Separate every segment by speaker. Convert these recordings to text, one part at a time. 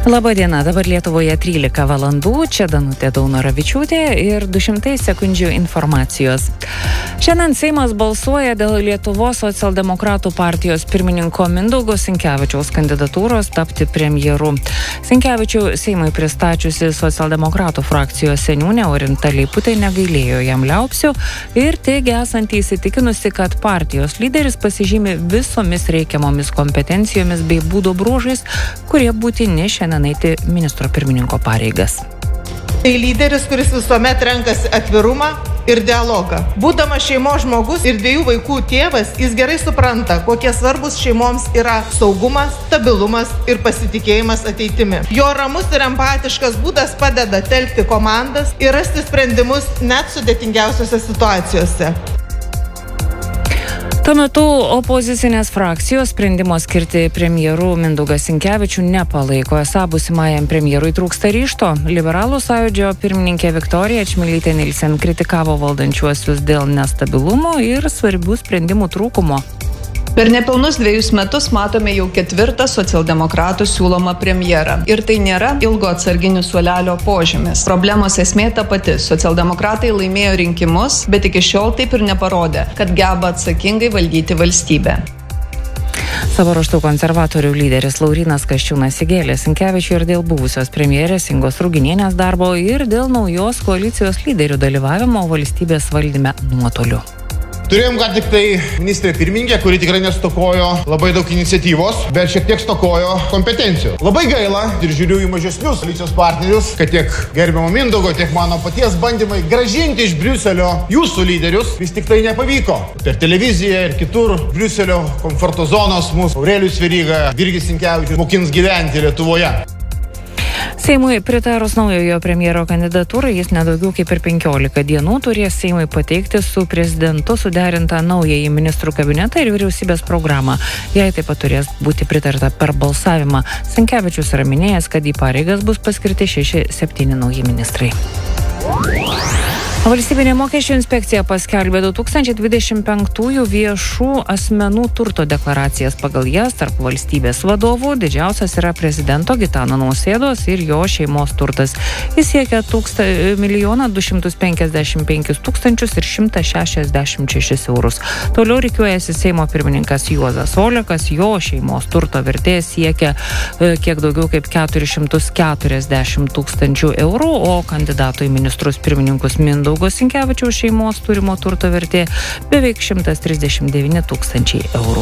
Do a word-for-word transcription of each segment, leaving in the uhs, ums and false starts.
Speaker 1: Labadiena, dabar Lietuvoje trylika valandų, čia Danutė Daunoravičiūtė ir du šimtai sekundžių informacijos. Šiandien Seimas balsuoja dėl Lietuvos socialdemokratų partijos pirmininko Mindaugo Sinkevičiaus kandidatūros tapti premjeru. Sinkevičių Seimui pristačiusi socialdemokratų frakcijos seniūnė Orinta Leiputė negailėjo jam liaupsių ir teigia esanti įsitikinusi, kad partijos lyderis pasižymi visomis reikiamomis kompetencijomis bei būdo bruožais, kurie būtini šiandien eiti ministro pirmininko pareigas.
Speaker 2: Tai lyderis, kuris visuomet renkasi atvirumą ir dialogą. Būdamas šeimos žmogus ir dviejų vaikų tėvas, jis gerai supranta, kokie svarbus šeimoms yra saugumas, stabilumas ir pasitikėjimas ateitimi. Jo ramus ir empatiškas būdas padeda telkti komandas ir rasti sprendimus net sudėtingiausiose situacijose.
Speaker 1: Tuo metu opozicinės frakcijos sprendimo skirti premjeru Mindaugą Sinkevičių nepalaiko. Esą būsimajam premjerui trūksta ryžto. Liberalų sąjūdžio pirmininkė Viktorija Čmilytė Nilsen kritikavo valdančiuosius dėl nestabilumo ir svarbių sprendimų trūkumo.
Speaker 3: Per nepilnus dviejus metus matome jau ketvirtą socialdemokratų siūlomą premjerą. Ir tai nėra ilgo atsarginių suolelio požymis. Problemos esmė ta pati. Socialdemokratai laimėjo rinkimus, bet iki šiol taip ir neparodė, kad geba atsakingai valdyti valstybę.
Speaker 1: Savo ruožtu konservatorių lyderis Laurynas Kasčiūnas įgėlė Sinkevičiui ir dėl buvusios premjerės Ingos Ruginienės darbo ir dėl naujos koalicijos lyderių dalyvavimo valstybės valdyme nuotoliu.
Speaker 4: Turėjom ką tik tai ministrė pirmininkė, kuri tikrai nestokojo labai daug iniciatyvos, bet šiek tiek stokojo kompetencijų. Labai gaila ir žiūriu į mažesnius koalicijos partnerius, kad tiek gerbiamo Mindaugo, tiek mano paties bandymai grąžinti iš Briuselio jūsų lyderius vis tik tai nepavyko. Per televiziją ir kitur Briuselio komforto zonos mūsų Aurelijus Veryga, Virgis Sinkevičius mokins gyventi Lietuvoje.
Speaker 1: Seimui pritarus naujojo premjero kandidatūrai, jis nedaugiau kaip per penkiolika dienų turės Seimui pateikti su prezidentu suderintą naująjį ministrų kabinetą ir vyriausybės programą. Jai taip pat turės būti pritarta per balsavimą. Sinkevičius yra minėjęs, kad į pareigas bus paskirti šeši septyni nauji ministrai. Valstybinė mokesčių inspekcija paskelbė du tūkstančiai dvidešimt penktųjų viešų asmenų turto deklaracijas. Pagal jas tarp valstybės vadovų didžiausias yra prezidento Gitano Nausėdos ir jo šeimos turtas. Jis siekia milijoną du šimtus penkiasdešimt penkis tūkstančius ir šimtą šešiasdešimt šešis eurus. Toliau rikiuojasi Seimo pirmininkas Juozas Olekas, jo šeimos turto vertė siekia kiek daugiau kaip keturis šimtus keturiasdešimt tūkstančių eurų, o kandidatų į ministrus pirmininkus Mindaugo Sinkevičiaus šeimos turimo turto vertė beveik šimtas trisdešimt devyni tūkstančiai eurų.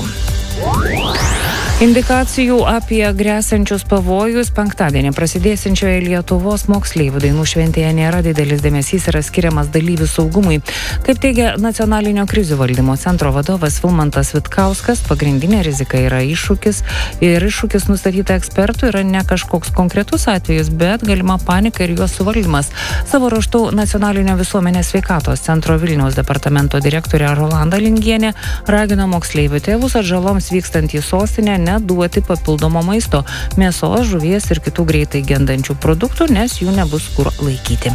Speaker 1: Indikacijų apie gresiančius pavojus penktadienį prasidėsiančioje Lietuvos moksleivių dainų šventėje nėra, didelis dėmesys yra skiriamas dalyvių saugumui. Kaip teigia Nacionalinio krizių valdymo centro vadovas Vilmantas Vitkauskas, pagrindinė rizika yra iššūkis ir iššūkis nustatyta ekspertų yra ne kažkoks konkretus atvejis, bet galima panika ir jos suvaldymas. Savo ruožtu Nacionalinio visuomenės sveikatos centro Vilniaus departamento direktorė Rolanda Lingienė ragino moksleivių tėvus atžaloms vykstant į sostinę neduoti papildomo maisto, mėsos, žuvies ir kitų greitai gendančių produktų, nes jų nebus kur laikyti.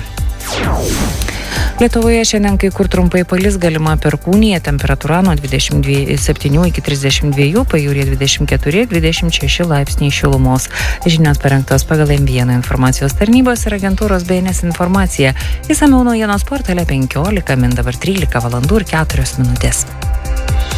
Speaker 1: Lietuvoje šiandien kai kur trumpai palis, galima perkūnija, temperatūra nuo dvidešimt septynių iki trisdešimt dviejų, pajūryje dvidešimt keturi dvidešimt šeši laipsniai šilumos. Žinios parengtos pagal M vieną informacijos tarnybos ir agentūros B N S informacija. Išsamiau naujienos portale penkiolika min dabar trylika valandų ir keturios minutės.